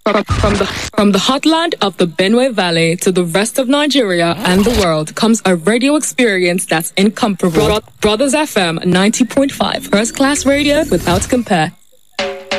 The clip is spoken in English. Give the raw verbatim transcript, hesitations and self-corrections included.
From, from the from the heartland of the Benue Valley to the rest of Nigeria and the world comes a radio experience that's incomparable. Bro- Brothers F M ninety point five, first class radio without compare.